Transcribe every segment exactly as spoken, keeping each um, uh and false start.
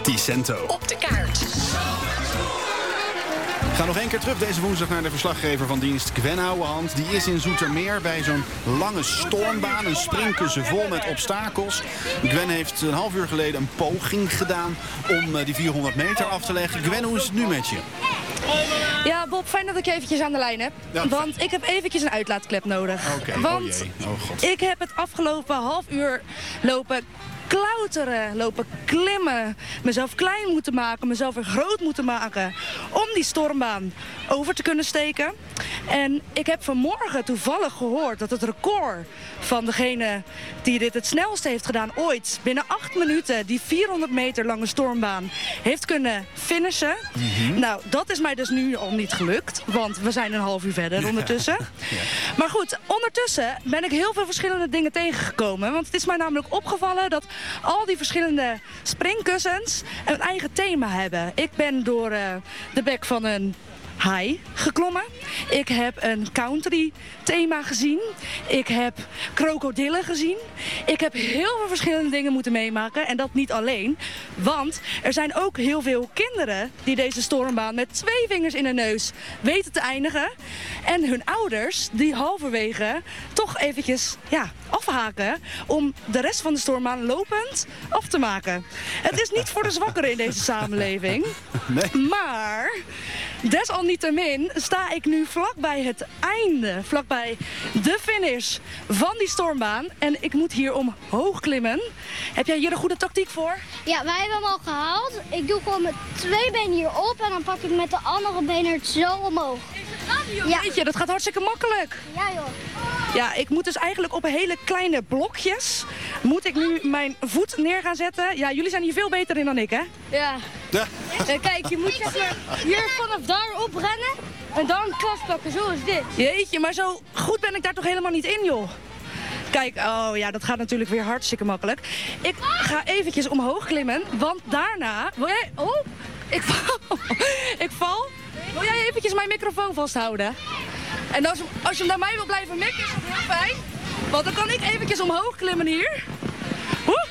Ticento. Op de kaart. Ik ga nog één keer terug deze woensdag naar de verslaggever van dienst Gwen Ouwehand. Die is in Zoetermeer bij zo'n lange stormbaan. Een springkussen vol met obstakels. Gwen heeft een half uur geleden een poging gedaan om die vierhonderd meter af te leggen. Gwen, hoe is het nu met je? Ja, Bob, fijn dat ik je eventjes aan de lijn heb. Ja, want ik heb eventjes een uitlaatklep nodig. Oké, want oh jee. Oh god. ik heb het afgelopen half uur lopen klauteren, lopen klimmen, mezelf klein moeten maken, mezelf weer groot moeten maken om die stormbaan over te kunnen steken. En ik heb vanmorgen toevallig gehoord dat het record van degene die dit het snelste heeft gedaan ooit, binnen acht minuten die vierhonderd meter lange stormbaan heeft kunnen finishen. Mm-hmm. Nou, dat is mij dus nu al niet gelukt, want we zijn een half uur verder ondertussen. Ja. Maar goed, ondertussen ben ik heel veel verschillende dingen tegengekomen, want het is mij namelijk opgevallen dat al die verschillende springkussens een eigen thema hebben. Ik ben door uh, de bek van een haai geklommen. Ik heb een country thema gezien. Ik heb krokodillen gezien. Ik heb heel veel verschillende dingen moeten meemaken. En dat niet alleen. Want er zijn ook heel veel kinderen die deze stormbaan met twee vingers in de neus weten te eindigen. En hun ouders die halverwege toch eventjes ja, afhaken om de rest van de stormbaan lopend af te maken. Het is niet voor de zwakkeren in deze samenleving. Nee. Maar desalniettemin sta ik nu vlakbij het einde, vlakbij de finish van die stormbaan. En ik moet hier omhoog klimmen. Heb jij hier een goede tactiek voor? Ja, wij hebben hem al gehaald. Ik doe gewoon met twee benen hierop en dan pak ik met de andere benen het zo omhoog. Ja. Weet je, dat gaat hartstikke makkelijk. Ja joh. Ja, ik moet dus eigenlijk op hele kleine blokjes, moet ik nu mijn voet neer gaan zetten. Ja, jullie zijn hier veel beter in dan ik, hè? Ja. Ja. Ja, kijk, je moet zeg maar hier vanaf daar oprennen en dan klas pakken, zo is dit. Jeetje, maar zo goed ben ik daar toch helemaal niet in, joh. Kijk, oh ja, dat gaat natuurlijk weer hartstikke makkelijk. Ik ga eventjes omhoog klimmen, want daarna... Wil jij... Oh, ik val. Ik val. Wil jij eventjes mijn microfoon vasthouden? En als, als je naar mij wil blijven mikken, is dat heel fijn. Want dan kan ik eventjes omhoog klimmen hier. Woe.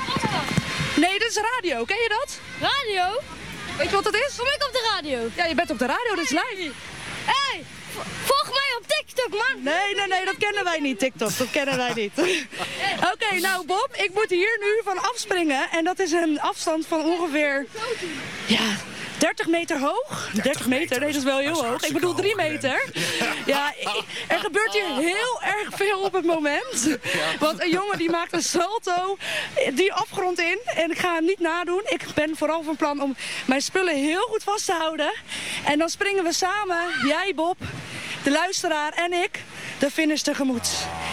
Nee, dit is radio. Ken je dat? Radio? Weet je wat dat is? Kom ik op de radio? Ja, je bent op de radio, dit is live. Hé, hey, volg mij op TikTok, man. Nee, nee, nee, dat kennen wij niet, TikTok. Dat kennen wij niet. Oké, okay, nou Bob, ik moet hier nu van afspringen. En dat is een afstand van ongeveer... Ja... dertig meter hoog? dertig meter? Nee, dat is wel heel hoog. Ik bedoel drie meter. Ja, er gebeurt hier heel erg veel op het moment. Want een jongen die maakt een salto die afgrond in. En ik ga hem niet nadoen. Ik ben vooral van plan om mijn spullen heel goed vast te houden. En dan springen we samen, jij Bob, de luisteraar en ik, de finish tegemoet.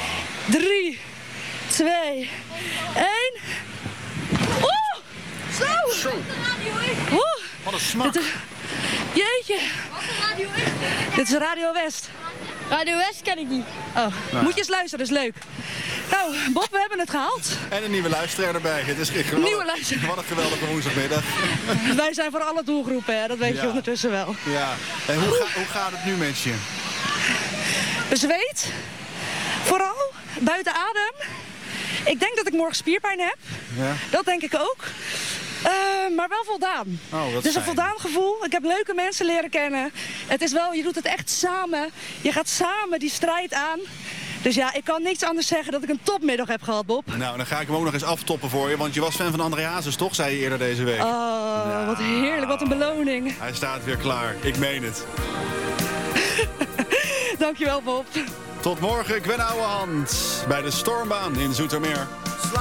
Drie, twee, één. Oeh! Zo! Zo. Oeh! Wat een smak. Dit is... Jeetje. Wat is Radio West? Dit is Radio West. Radio West ken ik niet. Oh, nou. Moet je eens luisteren, dat is leuk. Nou, Bob, we hebben het gehaald. En een nieuwe luisteraar erbij. Het is een nieuwe luisteraar. Wat een geweldige woensdagmiddag. Wij zijn voor alle doelgroepen, hè? Dat weet ja. je ondertussen wel. Ja. En hoe, ga, hoe gaat het nu met je? Bezweet. Vooral. Buiten adem. Ik denk dat ik morgen spierpijn heb. Ja. Dat denk ik ook. Uh, maar wel voldaan. Oh, het is een voldaan gevoel. Ik heb leuke mensen leren kennen. Het is wel, je doet het echt samen. Je gaat samen die strijd aan. Dus ja, ik kan niks anders zeggen dat ik een topmiddag heb gehad, Bob. Nou, dan ga ik hem ook nog eens aftoppen voor je. Want je was fan van André Hazes, toch? Zei je eerder deze week. Oh, nou, wat heerlijk. Wat een beloning. Hij staat weer klaar. Ik meen het. Dankjewel, Bob. Tot morgen, Gwen Ouwehand. Bij de stormbaan in Zoetermeer.